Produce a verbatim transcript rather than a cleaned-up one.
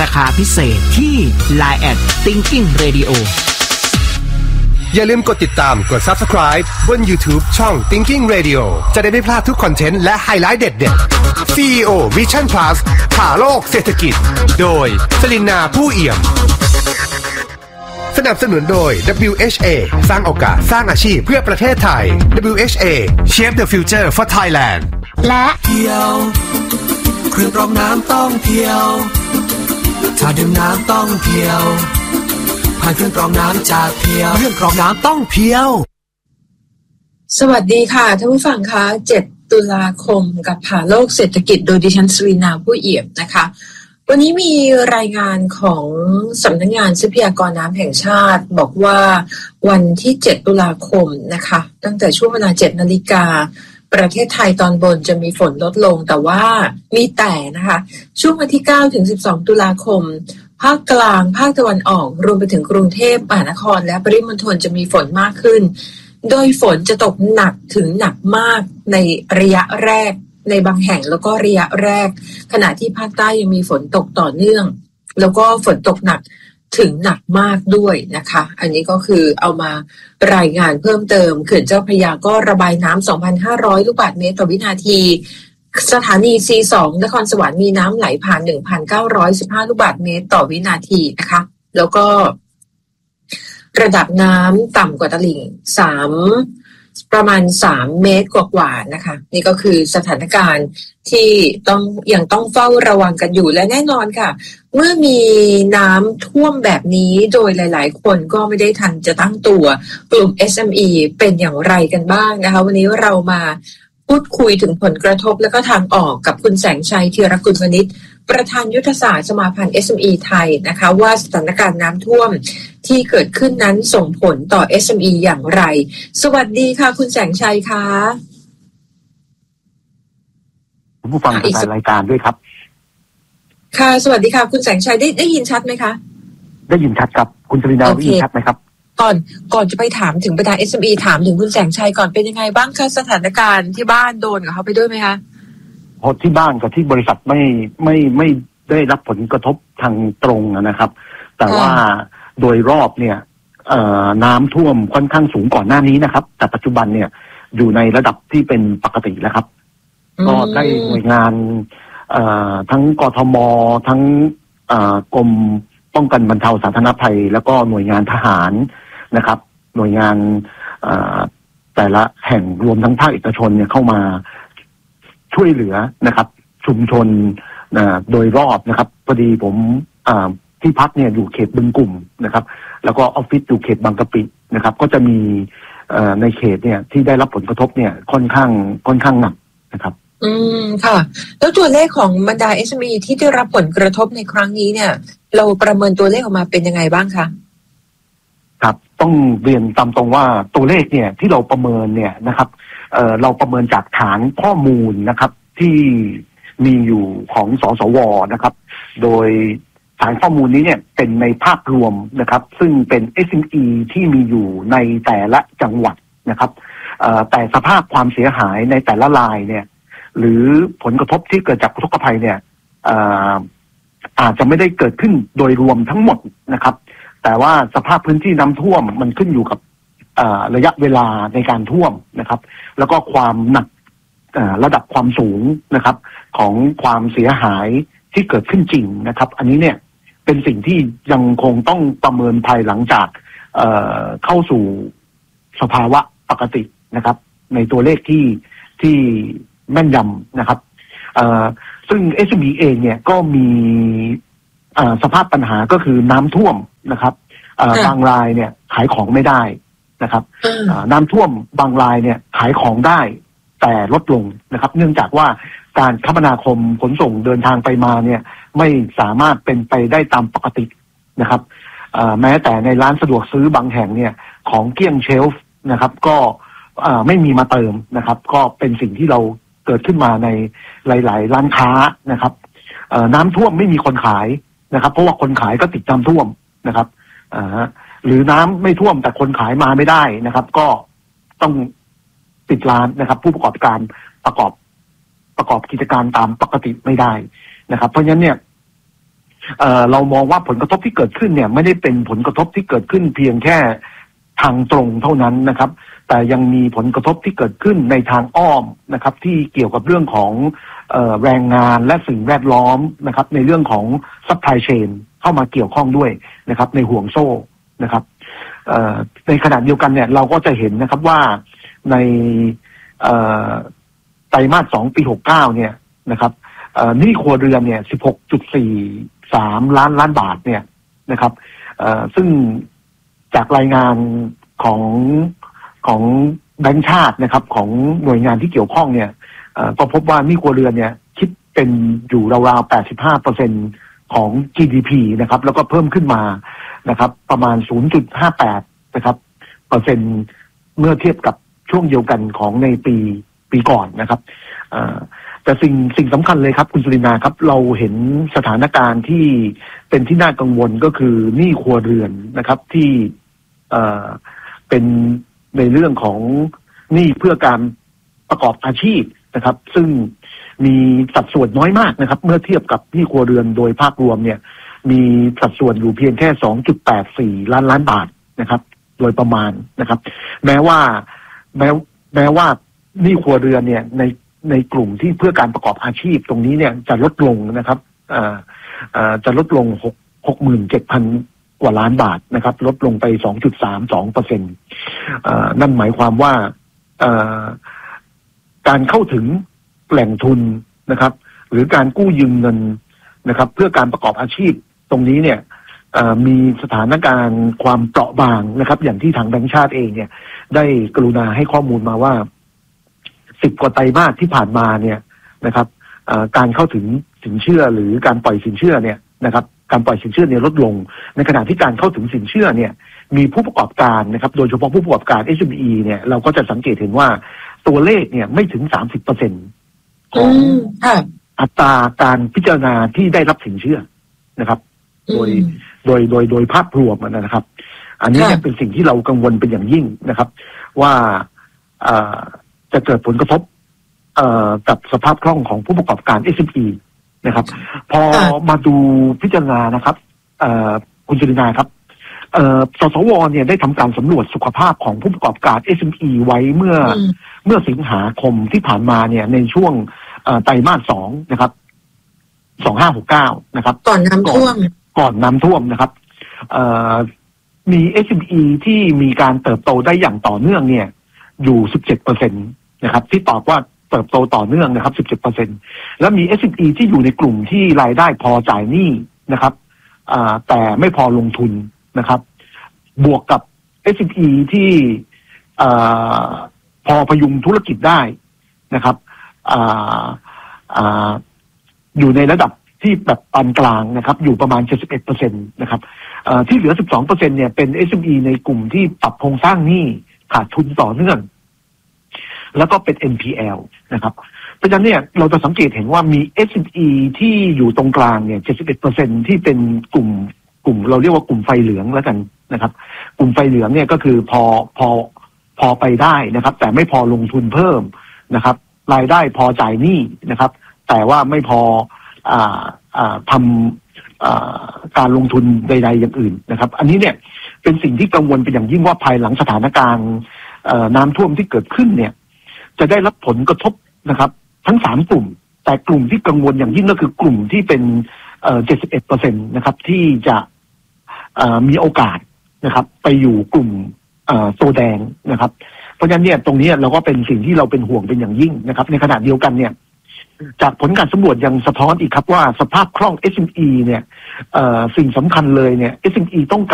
ราคาพิเศษที่ ไลน์ แอท Thinking Radio อย่าลืมกดติดตามกด Subscribe บน YouTube ช่อง Thinking Radio จะได้ไม่พลาดทุกคอนเทนต์และไฮไลท์เด็ดๆ ซี อี โอ Vision Plus ผ่าโลกเศรษฐกิจโดยสลินนาผู้เอี่ยมสนับสนุนโดย ดับเบิลยู เอช เอ สร้างโอกาสสร้างอาชีพเพื่อประเทศไทย ดับเบิลยู เอช เอ Shape the Future for Thailand และเพียวเครื่องกรองน้ำต้องเพียวถ้าดื่มน้ำต้องเพียวผ่านเครื่องกรองน้ำจากเพียวเครื่องกรองน้ำต้องเพียวสวัสดีค่ะท่านผู้ฟังคะเจ็ดตุลาคมกับผ่าโลกเศรษฐกิจโดยดิฉันสรีนาผู้เอี่ยมนะคะวันนี้มีรายงานของสำนักงานทรัพยากรน้ำแห่งชาติบอกว่าวันที่เจ็ดตุลาคมนะคะตั้งแต่ช่วงเวลา เจ็ดนาฬิกาประเทศไทยตอนบนจะมีฝนลดลงแต่ว่ามีแต่นะคะช่วงวันที่เก้าถึงสิบสองตุลาคมภาคกลางภาคตะวันออกรวมไปถึงกรุงเทพมหานครและปริมณฑลจะมีฝนมากขึ้นโดยฝนจะตกหนักถึงหนักมากในระยะแรกในบางแห่งแล้วก็ระยะแรกขณะที่ภาคใต้ยังมีฝนตกต่อเนื่องแล้วก็ฝนตกหนักถึงหนักมากด้วยนะคะอันนี้ก็คือเอามารายงานเพิ่มเติมเขื่อนเจ้าพระยาก็ระบายน้ำ สองพันห้าร้อย ลูกบาศก์เมตรต่อวินาทีสถานี ซี สอง นครสวรรค์มีน้ำไหลผ่าน หนึ่งพันเก้าร้อยสิบห้า ลูกบาศก์เมตรต่อวินาทีนะคะแล้วก็ระดับน้ำต่ำกว่าตลิ่งสามประมาณสามเมตรกว่าๆนะคะนี่ก็คือสถานการณ์ที่ต้องยังต้องเฝ้าระวังกันอยู่และแน่นอนค่ะเมื่อมีน้ำท่วมแบบนี้โดยหลายๆคนก็ไม่ได้ทันจะตั้งตัวกลุ่ม เอส เอ็ม อี เป็นอย่างไรกันบ้างนะคะวันนี้เรามาพูดคุยถึงผลกระทบและก็ทางออกกับคุณแสงชัยธีรกุลวณิชประธานยุทธศาสตร์สมาพันธ์ เอส เอ็ม อี ไทยนะคะว่าสถานการณ์น้ำท่วมที่เกิดขึ้นนั้นส่งผลต่อ เอส เอ็ม อี อย่างไรสวัสดีค่ะคุณแสงชัยค่ะคุณผู้ฟังทางรายการด้วยครับค่ะสวัสดีค่ะคุณแสงชัยได้ได้ยินชัดไหมคะได้ยินชัดครับคุณสรินาได้ยินชัดไหมครับก่อนก่อนจะไปถามถึงประธาน เอส เอ็ม อี ถามถึงคุณแสงชัยก่อนเป็นยังไงบ้างคะสถานการณ์ที่บ้านโดนกับเขาไปด้วยไหมคะพอที่บ้านกับที่บริษัทไม่ไม่ไม่ได้รับผลกระทบทางตรงนะครับแต่ว่าโดยรอบเนี่ยเอ่อน้ำท่วมค่อนข้างสูงก่อนหน้านี้นะครับแต่ปัจจุบันเนี่ยอยู่ในระดับที่เป็นปกติแล้วครับก็ได้หน่วยงานเอ่อทั้งกทมทั้งเอ่อกรมป้องกันบรรเทาสาธารณภัยแล้วก็หน่วยงานทหารนะครับหน่วยงานเอ่อแต่ละแห่งรวมทั้งภาคเอกชนเนี่ยเข้ามาช่วยเหลือนะครับชุมชนโดยรอบนะครับพอดีผมที่พักเนี่ยอยู่เขตบึงกลุ่มนะครับแล้วก็ออฟฟิศอยู่เขตบางกะปินะครับก็จะมีในเขตเนี่ยที่ได้รับผลกระทบเนี่ยค่อนข้างค่อนข้างหนักนะครับอืมค่ะแล้วตัวเลขของบรรดา เอส เอ็ม อี ที่ได้รับผลกระทบในครั้งนี้เนี่ยเราประเมินตัวเลขออกมาเป็นยังไงบ้างคะครับต้องเรียนตามตรงว่าตัวเลขเนี่ยที่เราประเมินเนี่ยนะครับเอ่อเราประเมินจากฐานข้อมูลนะครับที่มีอยู่ของสสวนะครับโดยฐานข้อมูลนี้เนี่ยเป็นในภาพรวมนะครับซึ่งเป็น เอส เอ็ม อี ที่มีอยู่ในแต่ละจังหวัดนะครับเอ่อแต่สภาพความเสียหายในแต่ละรายเนี่ยหรือผลกระทบที่เกิดจากอุทกภัยเนี่ยเอ่ออาจจะไม่ได้เกิดขึ้นโดยรวมทั้งหมดนะครับแต่ว่าสภาพพื้นที่น้ำท่วมมันขึ้นอยู่กับระยะเวลาในการท่วมนะครับแล้วก็ความหนักระดับความสูงนะครับของความเสียหายที่เกิดขึ้นจริงนะครับอันนี้เนี่ยเป็นสิ่งที่ยังคงต้องประเมินภายหลังจากเอ่อเข้าสู่สภาวะปกตินะครับในตัวเลขที่ที่แม่นยำนะครับเอ่อซึ่ง เอส เอ็ม อี เองเนี่ยก็มีสภาพปัญหาก็คือน้ำท่วมนะครับบางรายเนี่ยขายของไม่ได้นะครับน้ำท่วมบางรายเนี่ยขายของได้แต่ลดลงนะครับเนื่องจากว่าการคมนาคมขนส่งเดินทางไปมาเนี่ยไม่สามารถเป็นไปได้ตามปกตินะครับแม้แต่ในร้านสะดวกซื้อบางแห่งเนี่ยของเกลี้ยงเชลฟ์นะครับก็ไม่มีมาเติมนะครับก็เป็นสิ่งที่เราเกิดขึ้นมาในหลายๆร้านค้านะครับน้ำท่วมไม่มีคนขายนะครับเพราะว่าคนขายก็ติดน้ำท่วมนะครับหรือน้ำไม่ท่วมแต่คนขายมาไม่ได้นะครับก็ต้องปิดร้านนะครับผู้ประกอบการประกอบประกอบกิจการตามปกติไม่ได้นะครับเพราะฉะนั้นเนี่ยเอ่อเรามองว่าผลกระทบที่เกิดขึ้นเนี่ยไม่ได้เป็นผลกระทบที่เกิดขึ้นเพียงแค่ทางตรงเท่านั้นนะครับแต่ยังมีผลกระทบที่เกิดขึ้นในทางอ้อมนะครับที่เกี่ยวกับเรื่องของเอ่อแรงงานและสิ่งแวดล้อมนะครับในเรื่องของ supply chain เข้ามาเกี่ยวข้องด้วยนะครับในห่วงโซ่นะครับเอ่อในขณะเดียวกันเนี่ยเราก็จะเห็นนะครับว่าในเอ่อไตรมาสสองปีหกสิบเก้าเนี่ยนะครับเอ่อหนี้ครัวเรือนเนี่ย สิบหกจุดสี่สาม ล้านล้านบาทเนี่ยนะครับเอ่อซึ่งจากรายงานของของแบงก์ชาตินะครับของหน่วยงานที่เกี่ยวข้องเนี่ยเอ่อก็พบว่าหนี้ครัวเรือนเนี่ยคิดเป็นอยู่ราวๆ แปดสิบห้าเปอร์เซ็นต์ ของ จี ดี พี นะครับแล้วก็เพิ่มขึ้นมานะครับประมาณ ศูนย์จุดห้าแปด นะครับเปอร์เซ็นต์เมื่อเทียบกับช่วงเดียวกันของในปีปีก่อนนะครับเอ่อแต่สิ่งสิ่งสำคัญเลยครับคุณสุรินาครับเราเห็นสถานการณ์ที่เป็นที่น่ากังวลก็คือหนี้ครัวเรือนนะครับที่เอ่อเป็นในเรื่องของหนี้เพื่อการประกอบอาชีพนะครับซึ่งมีสัดส่วนน้อยมากนะครับเมื่อเทียบกับหนี้ครัวเรือนโดยภาพรวมเนี่ยมีสัดส่วนอยู่เพียงแค่ สองจุดแปดสี่ ล้านล้านบาทนะครับโดยประมาณนะครับแม้ว่าแม้แม้ว่าหนี้ครัวเรือนเนี่ยในในกลุ่มที่เพื่อการประกอบอาชีพตรงนี้เนี่ยจะลดลงนะครับเอ่อเอ่อจะลดลงหกหมื่นเจ็ดพันกว่าล้านบาทนะครับลดลงไป สองจุดสามสองเปอร์เซ็นต์ เอ่อนั่นหมายความว่าเอ่อการเข้าถึงแหล่งทุนนะครับหรือการกู้ยืมเงินนะครับเพื่อการประกอบอาชีพตรงนี้เนี่ยมีสถานการณ์ความเปราะบางนะครับอย่างที่ทางแบงก์ชาติเองเนี่ยได้กรุณาให้ข้อมูลมาว่าสิบกว่าไตรมาสที่ผ่านมาเนี่ยนะครับการเข้าถึงสินเชื่อหรือการปล่อยสินเชื่อเนี่ยนะครับการปล่อยสินเชื่อเนี่ยลดลงในขณะที่การเข้าถึงสินเชื่อเนี่ยมีผู้ประกอบการนะครับโดยเฉพาะผู้ประกอบการ เอส เอ็ม อี เนี่ยเราก็จะสังเกตเห็นว่าตัวเลขเนี่ยไม่ถึง สามสิบเปอร์เซ็นต์ ของอัตราการพิจารณาที่ได้รับสินเชื่อนะครับโดยโดยโดยโดยภาพรวมนะครับอันนี้เป็นสิ่งที่เรากังวลเป็นอย่างยิ่งนะครับว่าจะเกิดผลกระทบกับสภาพคล่องของผู้ประกอบการ เอส เอ็ม อี นะครับพอมาดูพิจารณานะครับคุณจรินาครับสสวเนี่ยได้ทำการสำรวจสุขภาพของผู้ประกอบการ เอส เอ็ม อี ไว้เมื่อเมื่อสิงหาคมที่ผ่านมาเนี่ยในช่วงไตรมาสสองนะครับสองห้าหกเก้านะครับก่อนน้ำท่วมก่อนน้ำท่วมนะครับมี เอส เอ็ม อี ที่มีการเติบโตได้อย่างต่อเนื่องเนี่ยอยู่ สิบเจ็ดเปอร์เซ็นต์ นะครับที่ตอบว่าเติบโตต่อเนื่องนะครับ สิบเจ็ดเปอร์เซ็นต์ แล้วมี เอส เอ็ม อี ที่อยู่ในกลุ่มที่รายได้พอจ่ายหนี้นะครับแต่ไม่พอลงทุนนะครับบวกกับ เอส เอ็ม อี ที่พอพยุงธุรกิจได้นะครับอยู่ในระดับที่แบบปานกลางนะครับอยู่ประมาณ เจ็ดสิบเอ็ดเปอร์เซ็นต์ นะครับที่เหลือ สิบสองเปอร์เซ็นต์ เนี่ยเป็น เอส เอ็ม อี ในกลุ่มที่ปรับโครงสร้างหนี้ขาดทุนต่อเนื่องแล้วก็เป็น เอ็น พี แอล นะครับเพราะฉะนั้นเนี่ยเราจะสังเกตเห็นว่ามี เอส เอ็ม อี ที่อยู่ตรงกลางเนี่ย เจ็ดสิบเอ็ดเปอร์เซ็นต์ ที่เป็นกลุ่มกลุ่มเราเรียกว่ากลุ่มไฟเหลืองแล้วกันนะครับกลุ่มไฟเหลืองเนี่ยก็คือพอพอพอไปได้นะครับแต่ไม่พอลงทุนเพิ่มนะครับรายได้พอจ่ายหนี้นะครับแต่ว่าไม่พออ่าอ่าทำอ่าการลงทุนใดๆอย่างอื่นนะครับอันนี้เนี่ยเป็นสิ่งที่กังวลเป็นอย่างยิ่งว่าภายหลังสถานการณ์น้ำท่วมที่เกิดขึ้นเนี่ยจะได้รับผลกระทบนะครับทั้งสามกลุ่มแต่กลุ่มที่กังวลอย่างยิ่งก็คือกลุ่มที่เป็นเอ่อ เจ็ดสิบเอ็ดเปอร์เซ็นต์ นะครับที่จะเอ่อมีโอกาสนะครับไปอยู่กลุ่มเอ่อโซแดงนะครับเพราะฉะนั้นเนี่ยตรงนี้เราก็เป็นสิ่งที่เราเป็นห่วงเป็นอย่างยิ่งนะครับในขณะเดียวกันเนี่ยจากผลการสำรวจยังสะท้อนอีกครับว่าสภาพคล่อง เอส เอ็ม อี เนี่ยเอ่อสิ่งสำคัญเลยเนี่ย เอส เอ็ม อี ต้องการ